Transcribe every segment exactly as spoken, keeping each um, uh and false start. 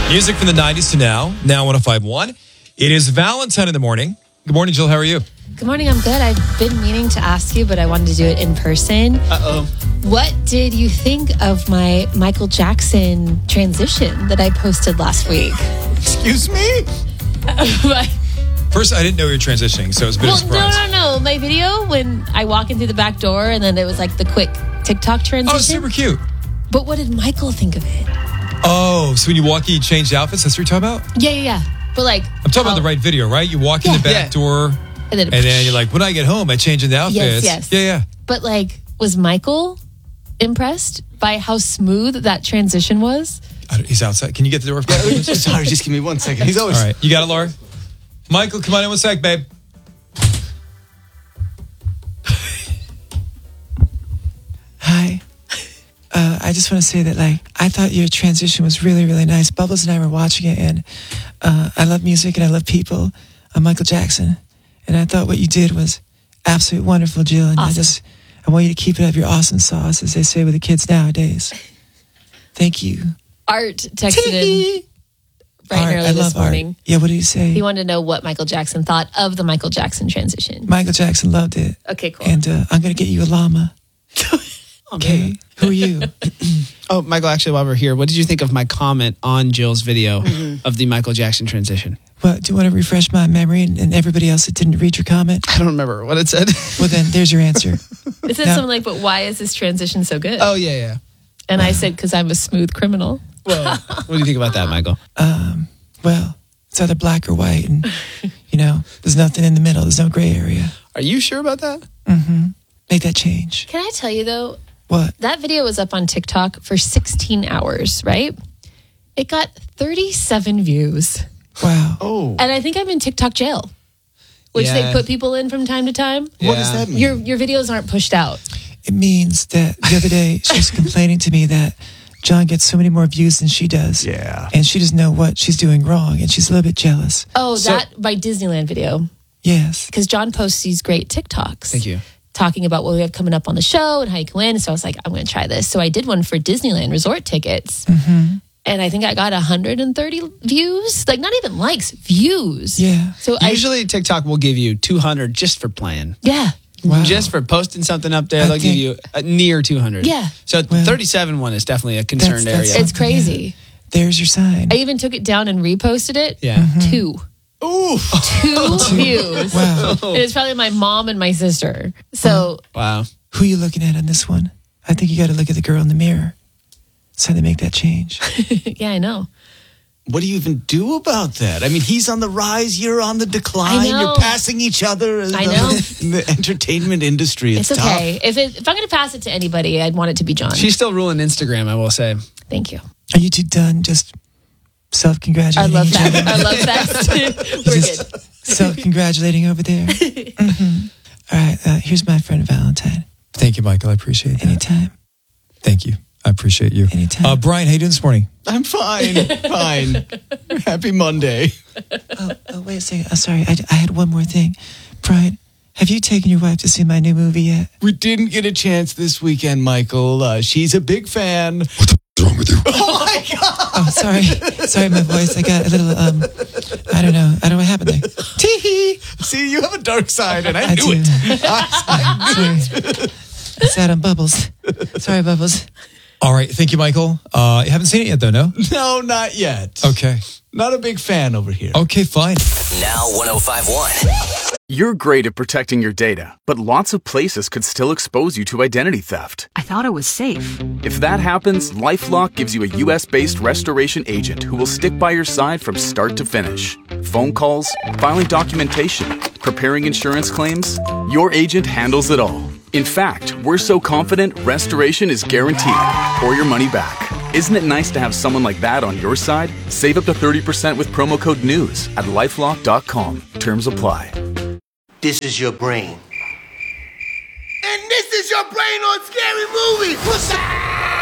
Music from the nineties to now, now one oh five point one. It is Valentine in the morning. Good morning, Jill. How are you? Good morning. I'm good. I've been meaning to ask you, but I wanted to do it in person. Uh-oh. What did you think of my Michael Jackson transition that I posted last week? Excuse me? First, I didn't know you were transitioning, so it was a bit well, of a surprise. no, no, no. My video, when I walk in through the back door, and then it was like the quick TikTok transition. Oh, super cute. But what did Michael think of it? Oh, so when you walk in, you change outfits? That's what you're talking about? Yeah, yeah, yeah. But like... I'm talking how, about the right video, right? You walk in yeah, the back yeah. door, and then, and then you're like, when I get home, I change into outfits. Yes, yes. Yeah, yeah. But like, was Michael impressed by how smooth that transition was? He's outside. Can you get the door? Yeah, sorry, just give me one second. He's always... All right. You got it, Laura? Michael, come on in one sec, babe. Hi. Uh, I just want to say that, like, I thought your transition was really, really nice. Bubbles and I were watching it, and uh, I love music and I love people. I'm Michael Jackson, and I thought what you did was absolutely wonderful, Jill. And awesome. I just, I want you to keep it up your awesome sauce, as they say with the kids nowadays. Thank you. Art texted in bright Art, and early I this love morning. Art. Yeah, what did he say? He wanted to know what Michael Jackson thought of the Michael Jackson transition. Michael Jackson loved it. Okay, cool. And uh, I'm going to get you a llama. Okay, who are you? Oh, Michael, actually, while we're here, what did you think of my comment on Jill's video mm-hmm. of the Michael Jackson transition? Well, do you want to refresh my memory and, and everybody else that didn't read your comment? I don't remember what it said. Well, then, there's your answer. It said now, something like, but why is this transition so good? Oh, yeah, yeah. And I said, because I'm a smooth criminal. Well, what do you think about that, Michael? Um, well, it's either black or white, and, you know, there's nothing in the middle. There's no gray area. Are you sure about that? Mm-hmm. Make that change. Can I tell you, though? What? That video was up on TikTok for sixteen hours, right? It got thirty-seven views. Wow. Oh. And I think I'm in TikTok jail, which Yeah. they put people in from time to time. Yeah. What does that mean? Your your videos aren't pushed out. It means that the other day she was complaining to me that John gets so many more views than she does. Yeah. And she doesn't know what she's doing wrong, and she's a little bit jealous. Oh, So- that my Disneyland video. Yes. Because John posts these great TikToks. Thank you. Talking about what we have coming up on the show and how you can win. So I was like, I'm going to try this. So I did one for Disneyland resort tickets. Mm-hmm. And I think I got one hundred thirty views. Like, not even likes, views. Yeah. So I, Usually TikTok will give you two hundred just for playing. yeah. Wow. Just for posting something up there, I they'll give think- you a near two hundred. Yeah. So Well, thirty-seven one is definitely a concerned that's- that's area. It's crazy. There's your sign. I even took it down and reposted it. Yeah. Two. Ooh. Two views. Wow. And it's probably my mom and my sister. So Wow. Who are you looking at on this one? I think you got to look at the girl in the mirror. It's time to make that change. yeah, I know. What do you even do about that? I mean, he's on the rise, you're on the decline, I know. you're passing each other. I know. In the entertainment industry, it's, It's tough. okay. If, it, if I'm going to pass it to anybody, I'd want it to be John. She's still ruling Instagram, I will say. Thank you. Are you two done just I self-congratulating love each that. other? I love that. We're Just good. self-congratulating over there? Mm-hmm. All right, uh, here's my friend Valentine. Thank you, Michael. I appreciate that. Anytime. Thank you. I appreciate you. Anytime. Uh, Brian, how you doing this morning? I'm fine, fine. Happy Monday. Oh, oh, wait a second. Oh, sorry, I, I had one more thing. Brian, have you taken your wife to see my new movie yet? We didn't get a chance this weekend, Michael. Uh, she's a big fan. What's wrong with you? Oh, my God. Oh, sorry. Sorry, my voice. I got a little, um, I don't know. I don't know what happened there. Tee-hee. See, you have a dark side, and I, I knew do. it. I, I knew Sorry. It's out on Bubbles. Sorry, Bubbles. All right. Thank you, Michael. Uh, you haven't seen it yet, though, no? No, not yet. Okay. Not a big fan over here. Okay, fine. Now one oh five point one. You're great at protecting your data, but lots of places could still expose you to identity theft. I thought it was safe. If that happens, LifeLock gives you a U S-based restoration agent who will stick by your side from start to finish. Phone calls, filing documentation, preparing insurance claims, your agent handles it all. In fact, we're so confident restoration is guaranteed or your money back. Isn't it nice to have someone like that on your side? Save up to thirty percent with promo code NEWS at lifelock dot com. Terms apply. This is your brain. And this is your brain on Scary Movie. What's up?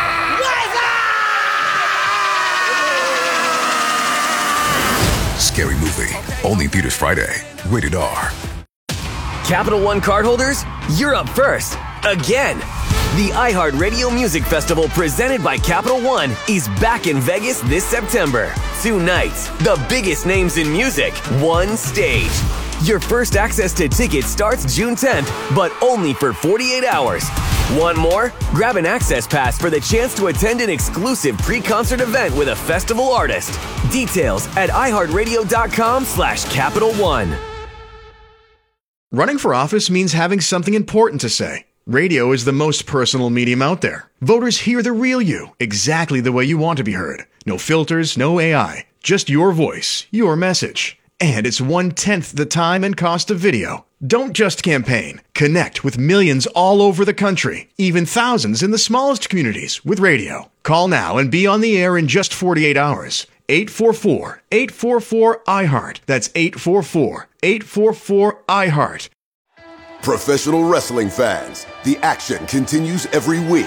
Scary Movie. Only Peters Friday. Rated R. Capital One cardholders, you're up first. Again. The iHeartRadio Music Festival presented by Capital One is back in Vegas this September. Two nights, the biggest names in music, one stage. Your first access to tickets starts June tenth, but only for forty-eight hours. Want more? Grab an access pass for the chance to attend an exclusive pre-concert event with a festival artist. Details at iHeartRadio.com slash Capital One. Running for office means having something important to say. Radio is the most personal medium out there. Voters hear the real you, exactly the way you want to be heard. No filters, no A I, just your voice, your message. And it's one-tenth the time and cost of video. Don't just campaign. Connect with millions all over the country, even thousands in the smallest communities with radio. Call now and be on the air in just forty-eight hours. eight four four, eight four four, I heart. That's eight four four, eight four four, I heart. Professional wrestling fans, the action continues every week.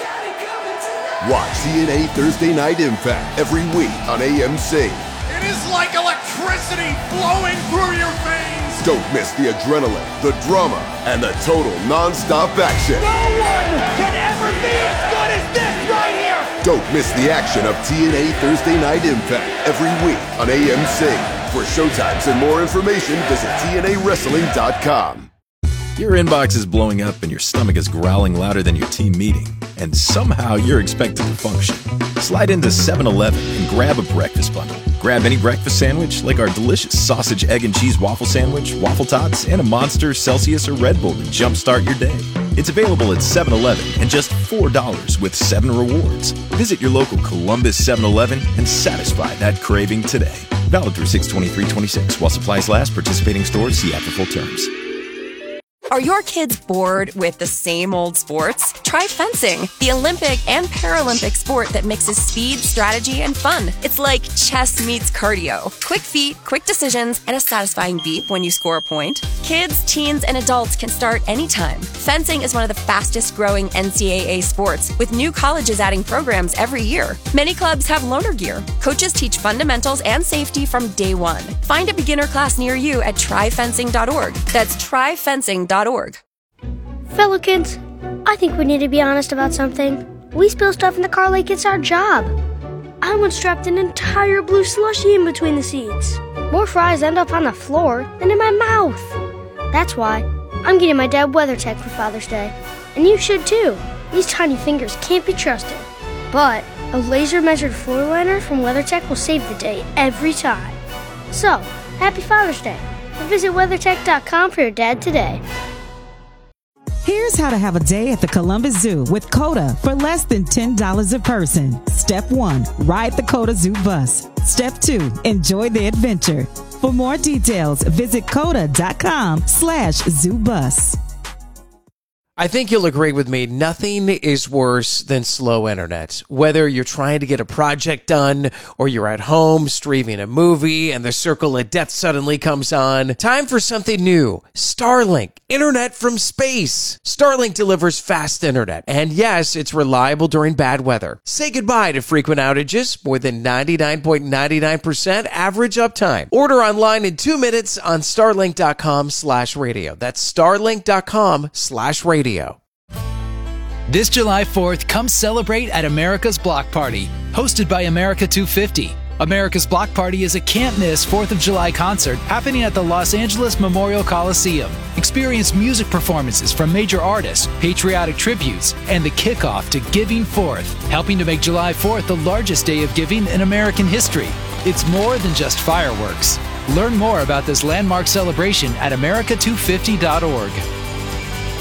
Watch T N A Thursday Night Impact every week on A M C. It is like electricity flowing through your veins. Don't miss the adrenaline, the drama, and the total non-stop action. No one can ever be as good as this right here. Don't miss the action of T N A Thursday Night Impact every week on A M C. For showtimes and more information, visit T N A wrestling dot com. Your inbox is blowing up and your stomach is growling louder than your team meeting, and somehow you're expected to function. Slide into seven eleven and grab a breakfast bundle. Grab any breakfast sandwich like our delicious sausage, egg, and cheese waffle sandwich, waffle tots, and a Monster, Celsius, or Red Bull to jumpstart your day. It's available at seven eleven and just four dollars with seven rewards. Visit your local Columbus seven eleven and satisfy that craving today. Valid through six twenty-three twenty-six while supplies last. Participating stores, see app for full terms. Are your kids bored with the same old sports? Try fencing, the Olympic and Paralympic sport that mixes speed, strategy, and fun. It's like chess meets cardio. Quick feet, quick decisions, and a satisfying beep when you score a point. Kids, teens, and adults can start anytime. Fencing is one of the fastest growing N C double A sports, with new colleges adding programs every year. Many clubs have loaner gear. Coaches teach fundamentals and safety from day one. Find a beginner class near you at try fencing dot org. That's try fencing dot org. Fellow kids, I think we need to be honest about something. We spill stuff in the car like it's our job. I once strapped an entire blue slushie in between the seats. More fries end up on the floor than in my mouth. That's why I'm getting my dad WeatherTech for Father's Day. And you should too. These tiny fingers can't be trusted. But a laser-measured floor liner from WeatherTech will save the day every time. So, happy Father's Day. And visit weathertech dot com for your dad today. Here's how to have a day at the Columbus Zoo with COTA for less than ten dollars a person. Step one, ride the COTA Zoo bus. Step two, enjoy the adventure. For more details, visit COTA dot com slash zoo bus. I think you'll agree with me, nothing is worse than slow internet. Whether you're trying to get a project done or you're at home streaming a movie and the circle of death suddenly comes on, time for something new. Starlink, internet from space. Starlink delivers fast internet, and yes, it's reliable during bad weather. Say goodbye to frequent outages, more than ninety-nine point nine nine percent average uptime. Order online in two minutes on starlink dot com slash radio. That's starlink dot com slash radio. This July fourth, come celebrate at America's Block Party, hosted by America two fifty. America's Block Party is a can't-miss fourth of July concert happening at the Los Angeles Memorial Coliseum. Experience music performances from major artists, patriotic tributes, and the kickoff to Giving Fourth, helping to make July fourth the largest day of giving in American history. It's more than just fireworks. Learn more about this landmark celebration at america two fifty dot org.